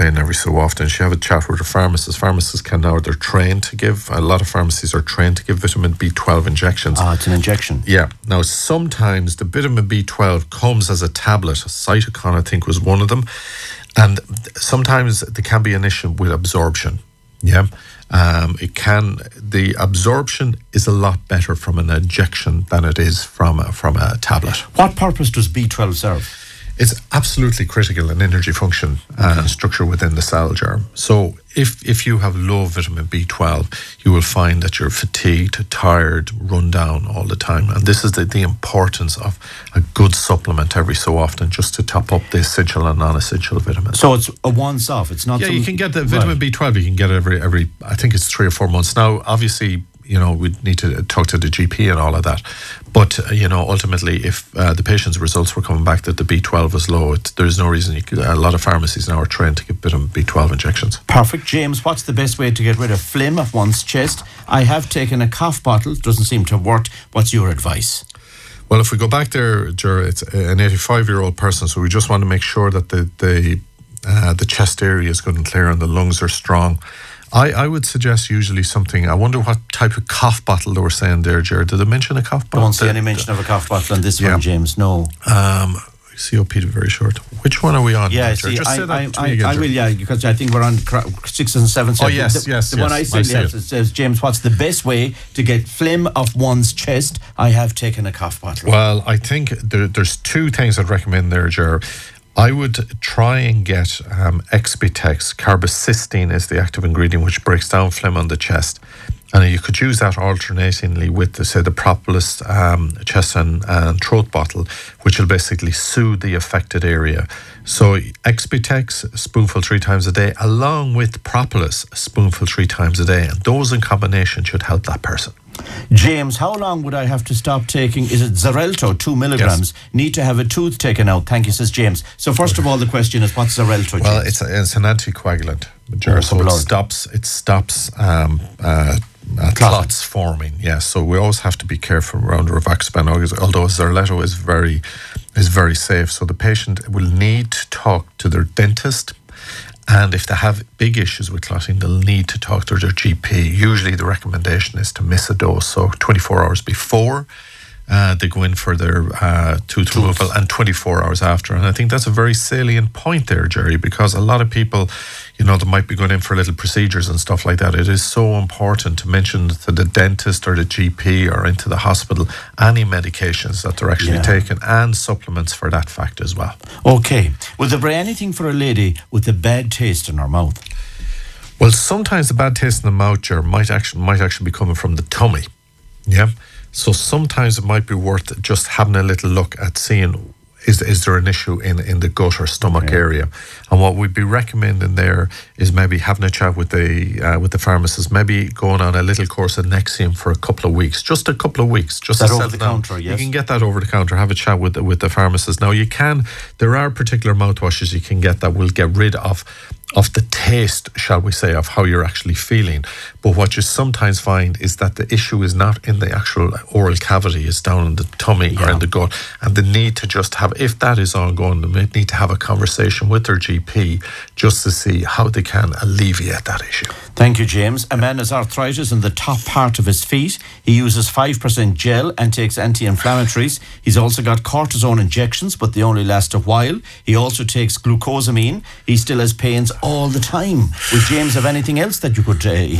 in every so often. She have a chat with her pharmacist. Pharmacists can now, they're trained to give, a lot of pharmacies are trained to give vitamin B12 injections. It's an injection. Yeah. Now, sometimes the vitamin B12 comes as a tablet. Cytocon, I think, was one of them. And sometimes there can be an issue with absorption. Yeah. The absorption is a lot better from an injection than it is from a tablet. What purpose does B12 serve? It's absolutely critical in energy function and structure within the cell germ. So if you have low vitamin B12, you will find that you're fatigued, tired, run down all the time. And this is the importance of a good supplement every so often, just to top up the essential and non-essential vitamins. So it's a once-off. It's not. Yeah, you can get the vitamin B12. You can get it every. I think it's 3 or 4 months. Now, obviously, we'd need to talk to the GP and all of that. But, ultimately, if the patient's results were coming back that the B12 was low, there's no reason a lot of pharmacies now are trained to give vitamin B12 injections. Perfect. James, what's the best way to get rid of phlegm of one's chest? I have taken a cough bottle. Doesn't seem to have worked. What's your advice? Well, if we go back there, Ger, it's an 85-year-old person, so we just want to make sure that the chest area is good and clear and the lungs are strong. I would suggest usually something. I wonder what type of cough bottle they were saying there, Jared. Did they mention a cough bottle? I don't see any mention of a cough bottle on this one, James. No. COPD very short. Which one are we on? Yeah, see, I will, because I think we're on 6 and 7. Oh, yes. The one I said, it says, James, what's the best way to get phlegm off one's chest? I have taken a cough bottle. Well, I think there's 2 things I'd recommend there, Jared. I would try and get Exbitex. Carbocystine is the active ingredient which breaks down phlegm on the chest. And you could use that alternatingly with, say, the Propolis chest and throat bottle, which will basically soothe the affected area. So Exbitex, a spoonful 3 times a day, along with Propolis, a spoonful 3 times a day. And those in combination should help that person. James, how long would I have to stop taking, is it Xarelto, 2 milligrams? Yes. Need to have a tooth taken out. Thank you, says James. So first of all, the question is, what's Xarelto, James? Well, it's an anticoagulant. So it stops clots forming. Yeah, so we always have to be careful around rivaroxaban, although Xarelto is very safe. So the patient will need to talk to their dentist. And if they have big issues with clotting, they'll need to talk to their GP. Usually the recommendation is to miss a dose, so 24 hours before they go in for their tooth removal and 24 hours after. And I think that's a very salient point there, Jerry, because a lot of people, they might be going in for little procedures and stuff like that. It is so important to mention to the dentist or the GP or into the hospital any medications that they're actually taking and supplements for that fact as well. Okay. Will there be anything for a lady with a bad taste in her mouth? Well, sometimes the bad taste in the mouth, Jerry, might actually be coming from the tummy. Yeah. So sometimes it might be worth just having a little look at seeing is there an issue in the gut or stomach area. And what we'd be recommending there is maybe having a chat with the pharmacist, maybe going on a little course of Nexium for a couple of weeks, just a couple of weeks. Just that over the counter, yes. You can get that over the counter, have a chat with the pharmacist. Now there are particular mouthwashes you can get that will get rid of the taste, shall we say, of how you're actually feeling. But what you sometimes find is that the issue is not in the actual oral cavity, it's down in the tummy or in the gut. And the need to just have, if that is ongoing, they might need to have a conversation with their GP just to see how they can alleviate that issue. Thank you, James. A man has arthritis in the top part of his feet. He uses 5% gel and takes anti-inflammatories. He's also got cortisone injections, but they only last a while. He also takes glucosamine. He still has pains all the time. Would James have anything else that you could take?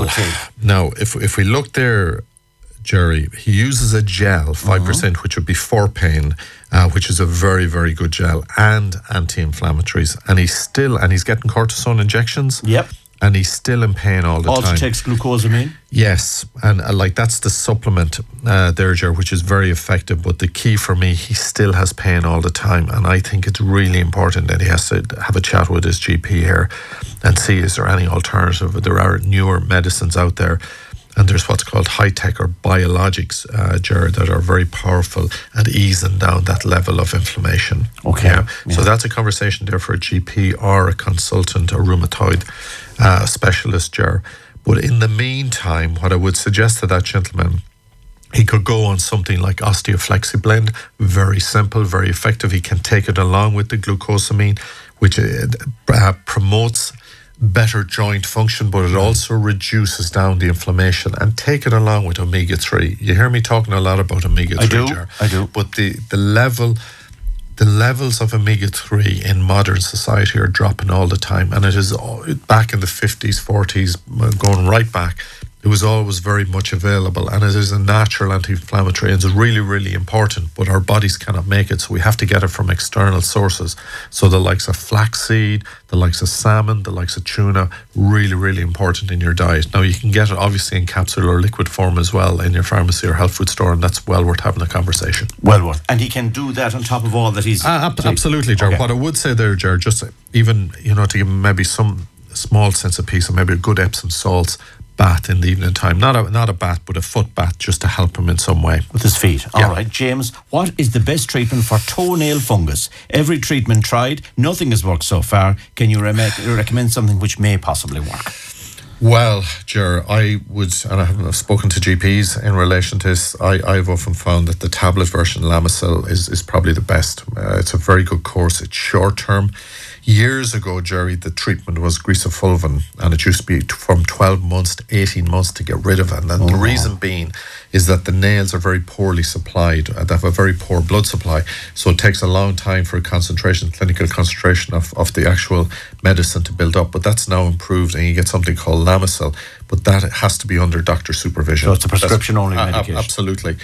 Now, if we look there, Jerry, he uses a gel, 5%, which would be for pain, which is a very, very good gel, and anti-inflammatories. And he's getting cortisone injections. Yep. And he's still in pain all the time. Also takes glucosamine? Yes, and that's the supplement there, Jerry, which is very effective. But the key for me, he still has pain all the time. And I think it's really important that he has to have a chat with his GP here and see is there any alternative. There are newer medicines out there. And there's what's called high-tech or biologics, Jared, that are very powerful at easing down that level of inflammation. Okay. Yeah? So that's a conversation there for a GP or a consultant or rheumatoid specialist, Jared. But in the meantime, what I would suggest to that gentleman, he could go on something like OsteoFlexiblend, very simple, very effective. He can take it along with the glucosamine, which promotes better joint function, but it also reduces down the inflammation. And take it along with omega-3. You hear me talking a lot about omega-3, Ger. I do. But the levels of omega-3 in modern society are dropping all the time, and it is back in the 50s, 40s, going right back. It was always very much available, and it is a natural anti-inflammatory, and it's really, really important, but our bodies cannot make it, so we have to get it from external sources. So the likes of flaxseed, the likes of salmon, the likes of tuna, really, really important in your diet. Now, you can get it obviously in capsule or liquid form as well in your pharmacy or health food store, and that's well worth having a conversation. Well worth. And he can do that on top of all that he's... Absolutely, Ger. Okay. What I would say there, Ger, just even, to give him maybe some small sense of peace, and maybe a good Epsom salts bath in the evening time. Not a bath, but a foot bath, just to help him in some way. With his feet. All right, James, what is the best treatment for toenail fungus? Every treatment tried, nothing has worked so far. Can you recommend something which may possibly work? Well, Ger, I would, and I've spoken to GPs in relation to this, I've often found that the tablet version, Lamisil, is probably the best. It's a very good course. It's short term. Years ago, Jerry, the treatment was grisafulvin, and it used to be from 12 months to 18 months to get rid of it. And then the reason being is that the nails are very poorly supplied. They have a very poor blood supply. So it takes a long time for clinical concentration of the actual medicine to build up. But that's now improved, and you get something called Lamisil. But that has to be under doctor supervision. So it's a prescription-only medication? Absolutely.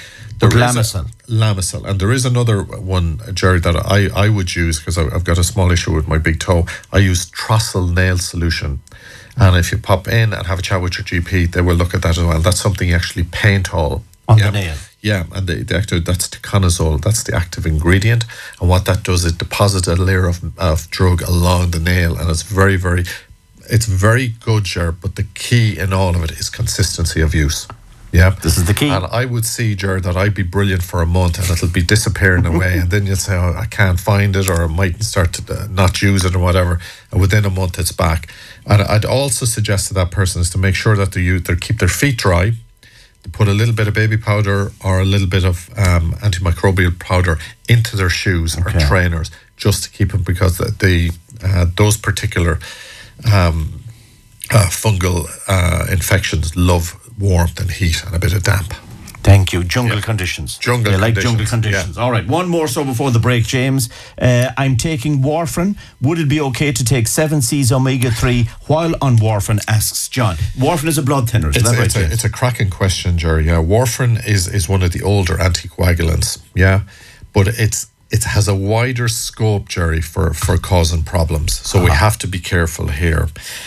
Lamisil. And there is another one, Jerry, that I would use because I've got a small issue with my big toe. I use Trossel nail solution. And if you pop in and have a chat with your GP, they will look at that as well. That's something you actually paint all. On the nail? Yeah, and the active, that's ticonazole. That's the active ingredient. And what that does is deposit a layer of drug along the nail. And it's very, very, it's very good, Jerry, but the key in all of it is consistency of use. Yeah, this is the key. And I would see, Ger, that I'd be brilliant for a month and it'll be disappearing away, and then you'll say, oh, I can't find it, or I might start to not use it or whatever, and within a month it's back. And I'd also suggest to that person is to make sure that they keep their feet dry, to put a little bit of baby powder or a little bit of antimicrobial powder into their shoes or trainers, just to keep them, because those particular fungal infections love warmth and heat and a bit of damp. Thank you. Jungle conditions. Jungle conditions. Yeah. All right. One more so before the break, James. I'm taking warfarin. Would it be okay to take 7C's omega-3 while on warfarin, asks John. Warfarin is a blood thinner. Is that right? It's a cracking question, Jerry. Yeah, warfarin is one of the older anticoagulants. Yeah, but it has a wider scope, Jerry, for causing problems. So we have to be careful here.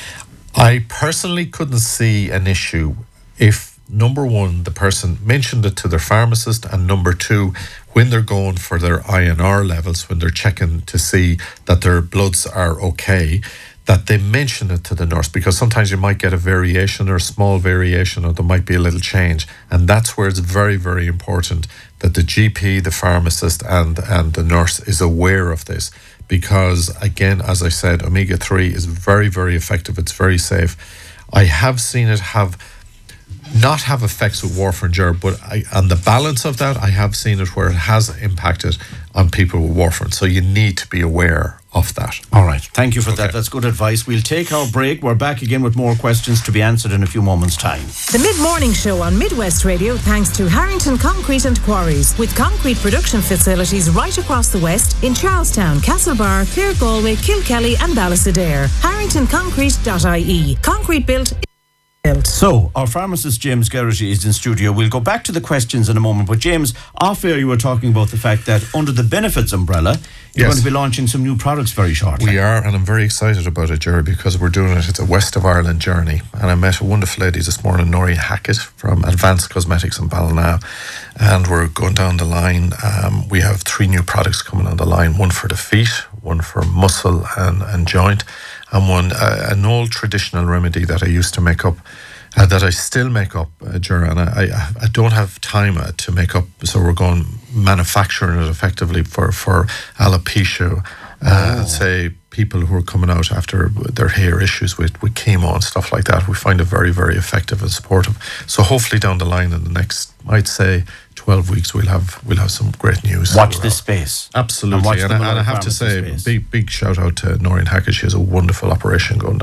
I personally couldn't see an issue if, number one, the person mentioned it to their pharmacist, and number two, when they're going for their INR levels, when they're checking to see that their bloods are okay, that they mention it to the nurse, because sometimes you might get a variation or a small variation, or there might be a little change. And that's where it's very, very important that the GP, the pharmacist, and the nurse is aware of this. Because, again, as I said, omega-3 is very, very effective. It's very safe. I have seen it not have effects with warfarin, Ger, but on the balance of that, I have seen it where it has impacted on people with warfarin. So you need to be aware of that. All right. Thank you for that. That's good advice. We'll take our break. We're back again with more questions to be answered in a few moments' time. The Mid-Morning Show on Midwest Radio, thanks to Harrington Concrete and Quarries, with concrete production facilities right across the West in Charlestown, Castlebar, Clare, Galway, Kilkelly and Ballastadair. HarringtonConcrete.ie. Concrete built. So, our pharmacist James Geraghty is in studio. We'll go back to the questions in a moment. But James, off air you were talking about the fact that under the benefits umbrella, you're going to be launching some new products very shortly. We are, and I'm very excited about it, Jerry, because we're doing it. It's a West of Ireland journey. And I met a wonderful lady this morning, Noreen Hackett from Advanced Cosmetics in Ballina. And we're going down the line. We have 3 new products coming on the line. One for the feet, one for muscle and joint, and one, an old traditional remedy that I used to make up, that I still make up, Jerry, and I don't have time to make up, so we're going manufacturing it effectively for alopecia, say people who are coming out after their hair issues with chemo and stuff like that. We find it very, very effective and supportive. So hopefully down the line in the next, I'd say, 12 weeks, we'll have some great news. Watch this space. Absolutely. And I have to say, big shout out to Noreen Hackett. She has a wonderful operation going